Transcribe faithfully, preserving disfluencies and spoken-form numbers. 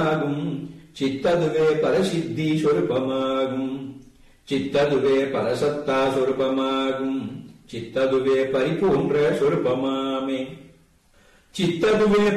சொரூபமாகும். சித்ததுவே பரசித்தி சொரூபமாகும். சித்ததுவே பரசத்தா சொரூபமாகும். சித்ததுவே பரிபூன்ற சொரூபமாமே. சித்ததுவே